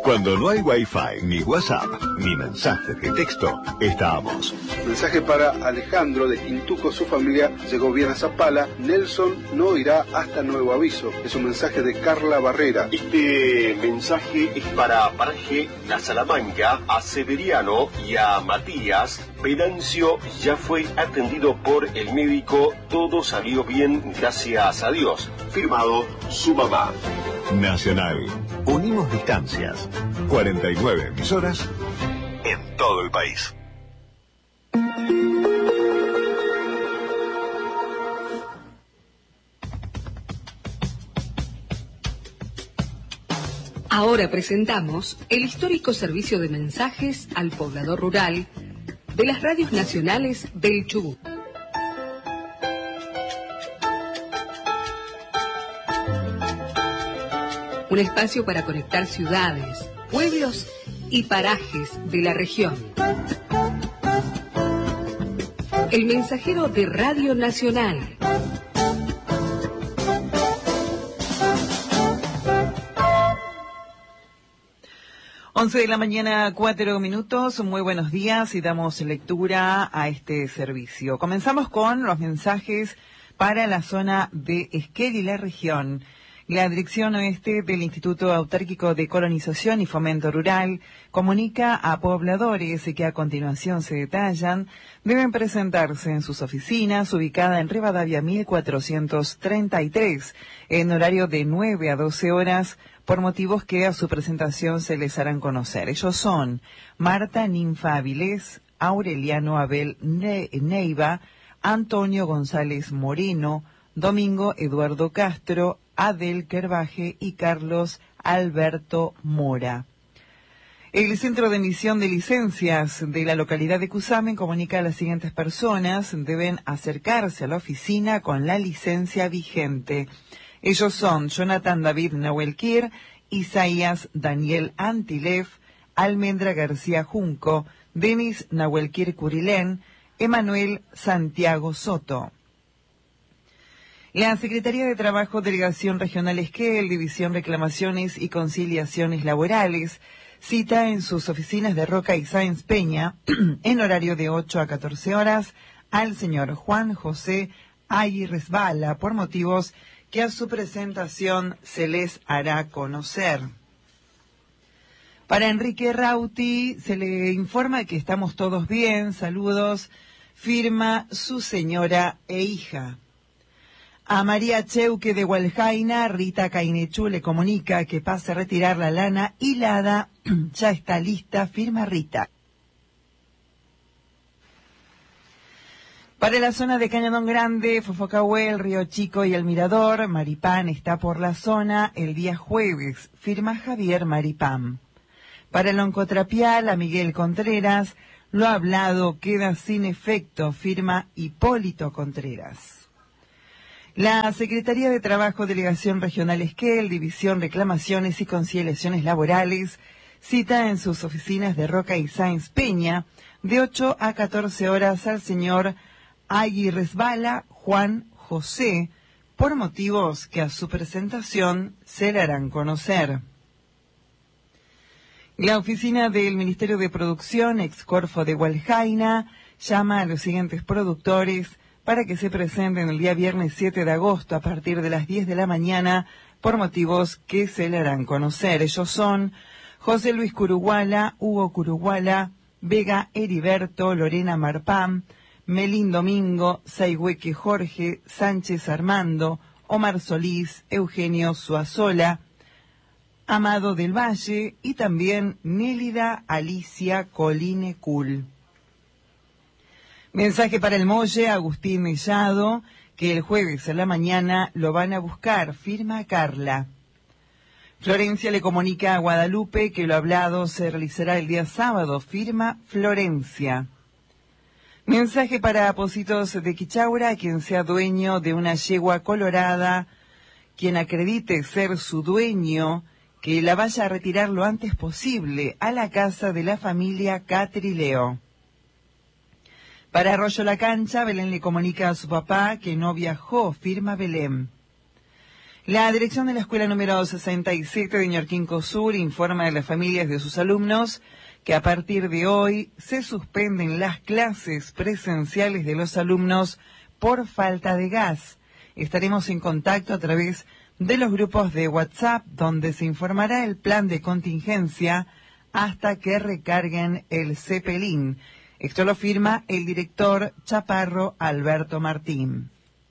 Cuando no hay Wi-Fi, ni WhatsApp, ni mensajes de texto, estamos. Mensaje para Alejandro de Quintuco, su familia llegó bien a Zapala. Nelson no irá hasta nuevo aviso. Es un mensaje de Carla Barrera. Este mensaje es para Paraje, La Salamanca, a Severiano y a Matías. Venancio ya fue atendido por el médico, todo salió bien, gracias a Dios. Firmado su mamá. Nacional. Unimos distancias. 49 emisoras en todo el país. Ahora presentamos el histórico servicio de mensajes al poblador rural de las radios nacionales del Chubut. Un espacio para conectar ciudades, pueblos y parajes de la región. El mensajero de Radio Nacional. Once de la mañana, 4 minutos. Muy buenos días y damos lectura a este servicio. Comenzamos con los mensajes para la zona de Esquel y la región. La Dirección Oeste del Instituto Autárquico de Colonización y Fomento Rural comunica a pobladores que a continuación se detallan deben presentarse en sus oficinas ubicadas en Rivadavia 1433 en horario de 9 a 12 horas por motivos que a su presentación se les harán conocer. Ellos son Marta Ninfa Avilés, Aureliano Abel Neiva, Antonio González Moreno, Domingo Eduardo Castro, Adel Kerbaje y Carlos Alberto Mora. El Centro de Emisión de Licencias de la localidad de Cusamen comunica a las siguientes personas: deben acercarse a la oficina con la licencia vigente. Ellos son Jonathan David Nahuelquir, Isaías Daniel Antilef, Almendra García Junco, Denis Nahuelquir Curilén, Emanuel Santiago Soto. La Secretaría de Trabajo, Delegación Regional Esquel, División Reclamaciones y Conciliaciones Laborales, cita en sus oficinas de Roca y Sáenz Peña, en horario de 8 a 14 horas, al señor Juan José Aguirres Bala, por motivos que a su presentación se les hará conocer. Para Enrique Rauti se le informa que estamos todos bien, saludos, firma su señora e hija. A María Cheuque de Hualjaina, Rita Cainechú le comunica que pase a retirar la lana hilada, ya está lista, firma Rita. Para la zona de Cañadón Grande, Fofocahuel, Río Chico y El Mirador, Maripán está por la zona el día jueves, firma Javier Maripán. Para el Oncotrapial, a Miguel Contreras, lo hablado queda sin efecto, firma Hipólito Contreras. La Secretaría de Trabajo, Delegación Regional Esquel, División Reclamaciones y Conciliaciones Laborales, cita en sus oficinas de Roca y Sáenz Peña, de 8 a 14 horas al señor Aguirres Bala Juan José, por motivos que a su presentación se le harán conocer. La oficina del Ministerio de Producción, Excorfo de Hualjaina, llama a los siguientes productores para que se presenten el día viernes 7 de agosto a partir de las 10 de la mañana por motivos que se le harán conocer. Ellos son José Luis Curuguala, Hugo Curuguala, Vega Heriberto, Lorena Marpán, Melín Domingo, Saigüeque Jorge, Sánchez Armando, Omar Solís, Eugenio Suazola, Amado del Valle y también Nélida Alicia Coline Cul. Mensaje para el Molle, Agustín Mellado, que el jueves a la mañana lo van a buscar, firma Carla. Florencia le comunica a Guadalupe que lo hablado se realizará el día sábado, firma Florencia. Mensaje para Apósitos de Quichaura, quien sea dueño de una yegua colorada, quien acredite ser su dueño, que la vaya a retirar lo antes posible a la casa de la familia Catrileo. Para Arroyo La Cancha, Belén le comunica a su papá que no viajó, firma Belén. La dirección de la escuela número 67 de Ñorquinco Sur informa a las familias de sus alumnos que a partir de hoy se suspenden las clases presenciales de los alumnos por falta de gas. Estaremos en contacto a través de los grupos de WhatsApp, donde se informará el plan de contingencia hasta que recarguen el Cepelín. Esto lo firma el director Chaparro Alberto Martín.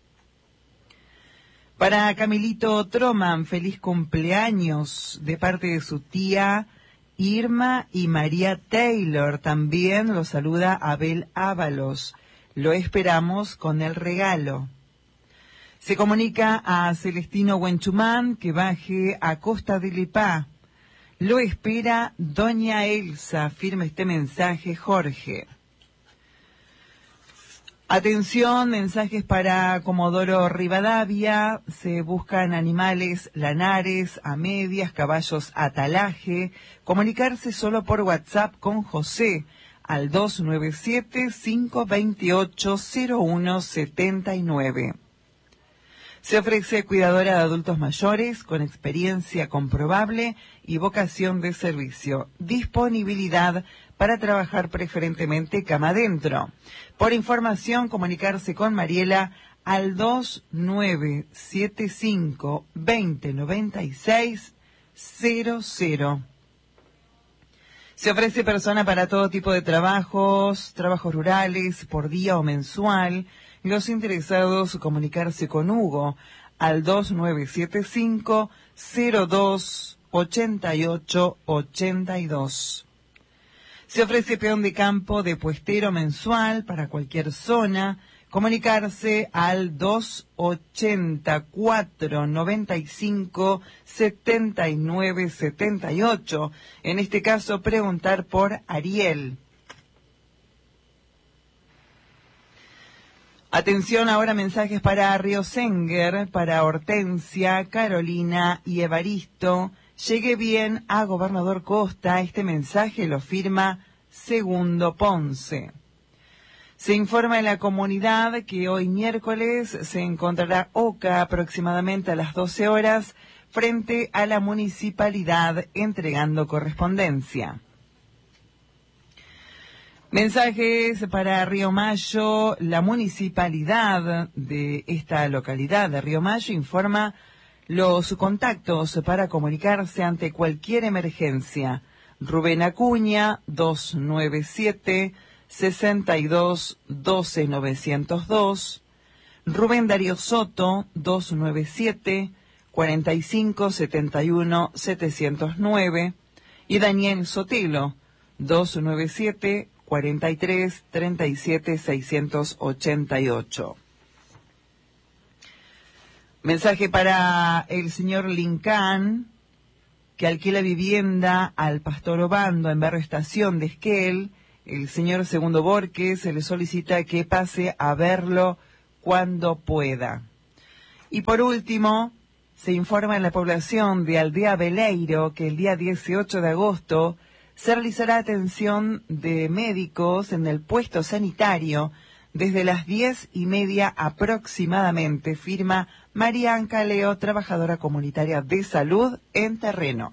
Para Camilito Troman, feliz cumpleaños de parte de su tía Irma y María Taylor. También lo saluda Abel Ábalos. Lo esperamos con el regalo. Se comunica a Celestino Huenchumán que baje a Costa de Lepá. Lo espera Doña Elsa. Firma este mensaje Jorge. Atención, mensajes para Comodoro Rivadavia. Se buscan animales lanares a medias, caballos a talaje. Comunicarse solo por WhatsApp con José al 297-528-0179. Se ofrece cuidadora de adultos mayores con experiencia comprobable y vocación de servicio. Disponibilidad para trabajar preferentemente cama adentro. Por información, comunicarse con Mariela al 2975-2096-00. Se ofrece persona para todo tipo de trabajos rurales, por día o mensual. Los interesados comunicarse con Hugo al 2975-028882. Se ofrece peón de campo de puestero mensual para cualquier zona. Comunicarse al 284-95-7978. En este caso, preguntar por Ariel. Atención, ahora mensajes para Río Senguer, para Hortensia, Carolina y Evaristo. Llegue bien a Gobernador Costa. Este mensaje lo firma Segundo Ponce. Se informa en la comunidad que hoy miércoles se encontrará OCA aproximadamente a las 12 horas frente a la municipalidad entregando correspondencia. Mensajes para Río Mayo. La municipalidad de esta localidad de Río Mayo informa los contactos para comunicarse ante cualquier emergencia. Rubén Acuña, 297-62-12-902. Rubén Darío Soto, 297-45-71-709. Y Daniel Sotelo, 297-43-37-688. Mensaje para el señor Lincán, que alquila vivienda al Pastor Obando en Barrio Estación de Esquel. El señor Segundo Borges se le solicita que pase a verlo cuando pueda. Y por último, se informa en la población de Aldea Beleiro que el día 18 de agosto se realizará atención de médicos en el puesto sanitario desde las 10:30 aproximadamente, firma María Anca Leo, trabajadora comunitaria de salud en terreno.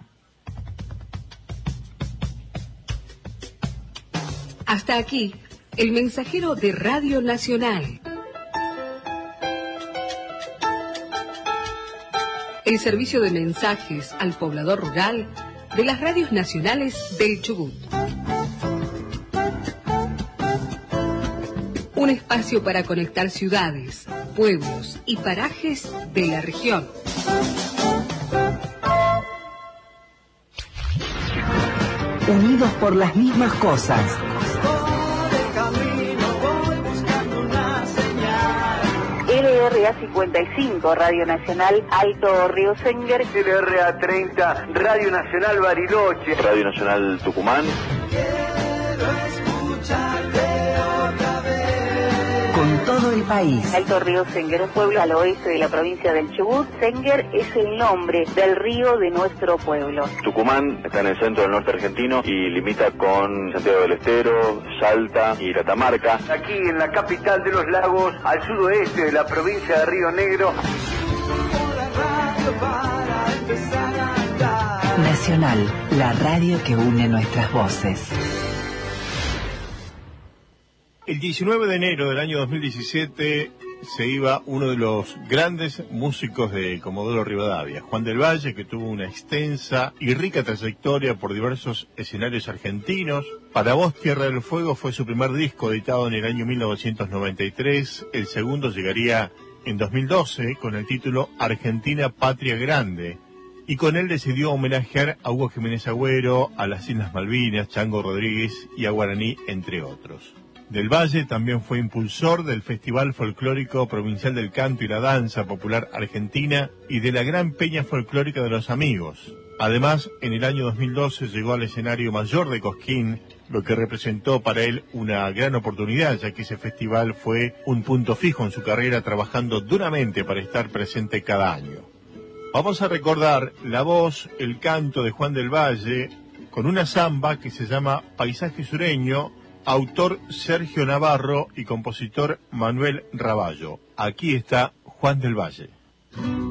Hasta aquí, el mensajero de Radio Nacional. El servicio de mensajes al poblador rural de las radios nacionales del Chubut. Un espacio para conectar ciudades, pueblos y parajes de la región. Unidos por las mismas cosas. LRA 55, Radio Nacional Alto Río Senguer. LRA 30, Radio Nacional Bariloche. Radio Nacional Tucumán. Con todo el país. Alto Río Senguer, un pueblo al oeste de la provincia del Chubut. Senguer es el nombre del río de nuestro pueblo. Tucumán está en el centro del norte argentino y limita con Santiago del Estero, Salta y Catamarca. Aquí en la capital de los lagos, al sudoeste de la provincia de Río Negro. Nacional, la radio que une nuestras voces. El 19 de enero del año 2017 se iba uno de los grandes músicos de Comodoro Rivadavia, Juan del Valle, que tuvo una extensa y rica trayectoria por diversos escenarios argentinos. Para Voz Tierra del Fuego fue su primer disco, editado en el año 1993. El segundo llegaría en 2012 con el título Argentina Patria Grande, y con él decidió homenajear a Hugo Jiménez Agüero, a las Islas Malvinas, Chango Rodríguez y a Guaraní, entre otros. Del Valle también fue impulsor del Festival Folclórico Provincial del Canto y la Danza Popular Argentina y de la Gran Peña Folclórica de los Amigos. Además, en el año 2012 llegó al escenario mayor de Cosquín, lo que representó para él una gran oportunidad, ya que ese festival fue un punto fijo en su carrera, trabajando duramente para estar presente cada año. Vamos a recordar la voz, el canto de Juan del Valle, con una samba que se llama Paisaje Sureño, autor Sergio Navarro y compositor Manuel Raballo. Aquí está Juan del Valle.